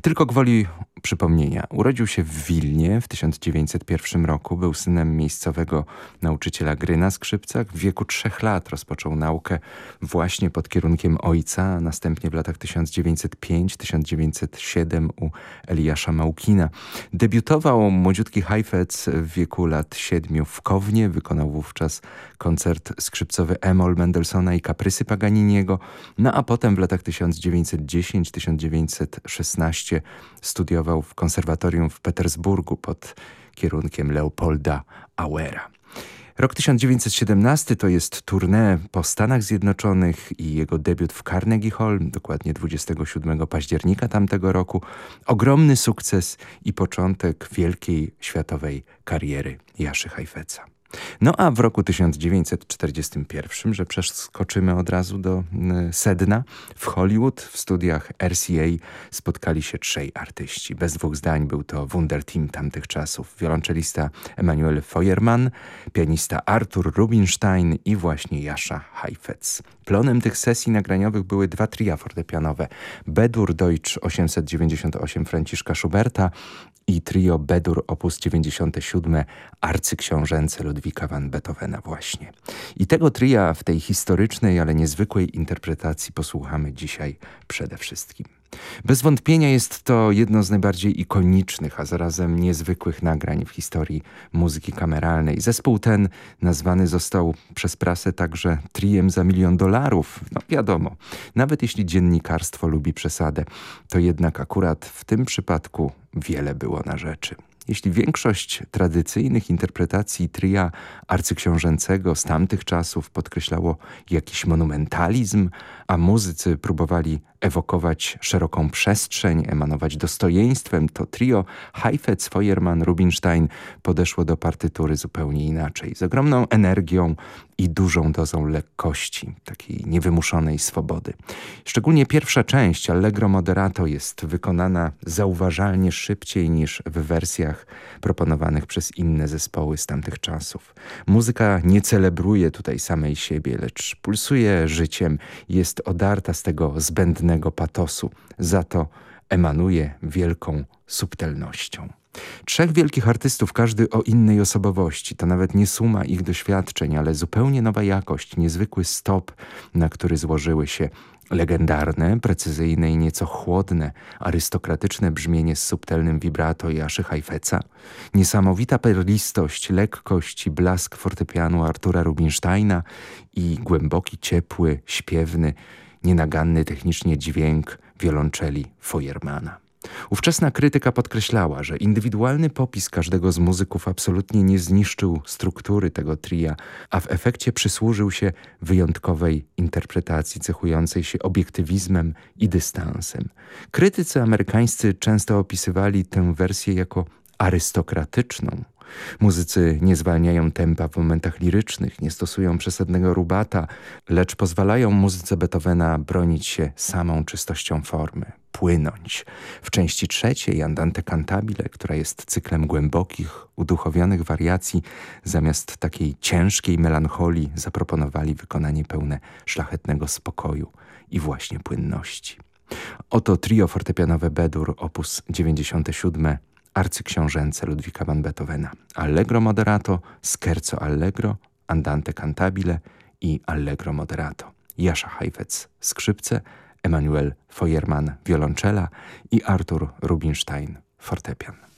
Tylko gwoli przypomnienia. Urodził się w Wilnie w 1901 roku. Był synem miejscowego nauczyciela gry na skrzypcach. W wieku 3 lat rozpoczął naukę właśnie pod kierunkiem ojca, a następnie w latach 1905-1907 u Eliasza Małkina. Debiutował młodziutki Heifetz w wieku lat 7 w Kownie. Wykonał wówczas koncert skrzypcowy E-moll Mendelssohna i kaprysy Paganiniego. No a potem w latach 1910-1916 studiował w konserwatorium w Petersburgu pod kierunkiem Leopolda Auera. Rok 1917 to jest tournée po Stanach Zjednoczonych i jego debiut w Carnegie Hall, dokładnie 27 października tamtego roku. Ogromny sukces i początek wielkiej światowej kariery Jaszy Heifetza. No a w roku 1941, że przeskoczymy od razu do sedna, w Hollywood w studiach RCA spotkali się 3 artyści. Bez 2 zdań był to wunderteam tamtych czasów. Wiolonczelista Emanuel Feuermann, pianista Artur Rubinstein i właśnie Jascha Heifetz. Plonem tych sesji nagraniowych były 2 tria fortepianowe. B-dur Deutsch 898 Franciszka Schuberta i trio B-dur op. 97 arcyksiążęce Ludwika van Beethovena właśnie. I tego tria w tej historycznej, ale niezwykłej interpretacji posłuchamy dzisiaj przede wszystkim. Bez wątpienia jest to jedno z najbardziej ikonicznych, a zarazem niezwykłych nagrań w historii muzyki kameralnej. Zespół ten nazwany został przez prasę także triem za $1 milion. No wiadomo, nawet jeśli dziennikarstwo lubi przesadę, to jednak akurat w tym przypadku wiele było na rzeczy. Jeśli większość tradycyjnych interpretacji tria arcyksiążęcego z tamtych czasów podkreślało jakiś monumentalizm, a muzycy próbowali ewokować szeroką przestrzeń, emanować dostojeństwem, to trio Heifetz, Feuermann, Rubinstein podeszło do partytury zupełnie inaczej. Z ogromną energią i dużą dozą lekkości, takiej niewymuszonej swobody. Szczególnie pierwsza część, Allegro Moderato, jest wykonana zauważalnie szybciej niż w wersjach proponowanych przez inne zespoły z tamtych czasów. Muzyka nie celebruje tutaj samej siebie, lecz pulsuje życiem, jest odarta z tego zbędnego patosu, za to emanuje wielką subtelnością. 3 wielkich artystów, każdy o innej osobowości. To nawet nie suma ich doświadczeń, ale zupełnie nowa jakość, niezwykły stop, na który złożyły się legendarne, precyzyjne i nieco chłodne, arystokratyczne brzmienie z subtelnym vibrato Jaszy Heifetza, niesamowita perlistość, lekkość i blask fortepianu Artura Rubinsteina i głęboki, ciepły, śpiewny, nienaganny technicznie dźwięk wiolonczeli Feuermana. Ówczesna krytyka podkreślała, że indywidualny popis każdego z muzyków absolutnie nie zniszczył struktury tego tria, a w efekcie przysłużył się wyjątkowej interpretacji cechującej się obiektywizmem i dystansem. Krytycy amerykańscy często opisywali tę wersję jako arystokratyczną. Muzycy nie zwalniają tempa w momentach lirycznych, nie stosują przesadnego rubata, lecz pozwalają muzyce Beethovena bronić się samą czystością formy, płynąć. W części 3 Andante cantabile, która jest cyklem głębokich, uduchowionych wariacji, zamiast takiej ciężkiej melancholii zaproponowali wykonanie pełne szlachetnego spokoju i właśnie płynności. Oto trio fortepianowe B-dur op. 97 arcyksiążęce Ludwika van Beethovena. Allegro Moderato, Scherzo Allegro, Andante cantabile i Allegro Moderato. Jascha Heifetz skrzypce, Emanuel Feuermann wiolonczela i Artur Rubinstein fortepian.